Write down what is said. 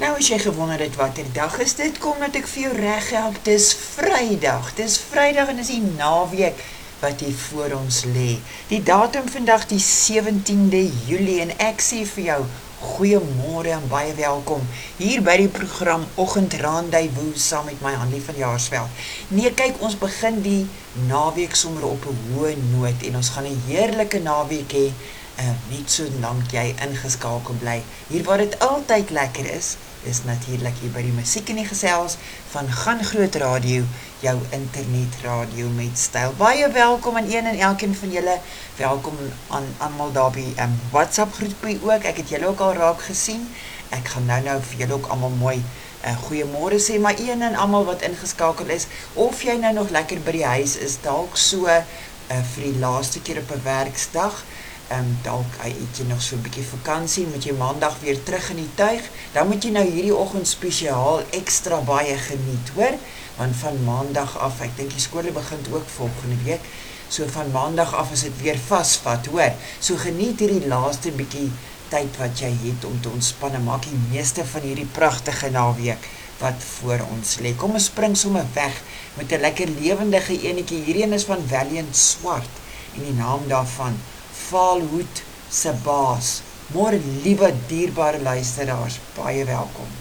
Nou as jy gewonder het watter dag is dit, kom dat ek vir jou reg help. Dis Vrydag. Dis Vrydag en dis die naweek wat hier voor ons lê. Die datum vandag die 17de Julie en ek sê vir jou goeiemôre en baie welkom hier by die program Oggend Rendezvous saam met my Hanlie van Jaarsveld. Nee, kyk, ons begin die naweek sommer op 'n hoë noot en ons gaan 'n heerlike naweek hê. Net so lank jy ingeskakel bly. Hier waar dit altyd lekker is natuurlik hier by die musiek en die gesels van Gaan Groot Radio, jou internetradio met styl. Baie welkom aan een en elkeen van julle. Welkom aan almal daar by WhatsApp groepie ook. Ek het julle ook al raak gesien. Ek gaan nou vir julle ook almal mooi goeiemôre sê, maar een en almal wat ingeskakel is, of jy nou nog lekker by die huis is, dalk so vir die laaste keer op 'n werksdag. Dalk het jy nog so 'n bietjie vakansie, moet jy maandag weer terug in die tuig, dan moet jy nou hierdie oggend spesiaal ekstra baie geniet, hoor, want van maandag af, ek dink die skole begin ook volgende week, so van maandag af is dit weer vasvat, hoor, so geniet hierdie laaste bietjie tyd wat jy het om te ontspan en maak die meeste van hierdie pragtige naweek wat voor ons lê. Kom ons spring sommer weg met 'n lekker lewendige enetjie. Hierdie een is van Valiant Swart en die naam daarvan Valhoed se baas. Môre liewe dierbare luisteraars, baie welkom.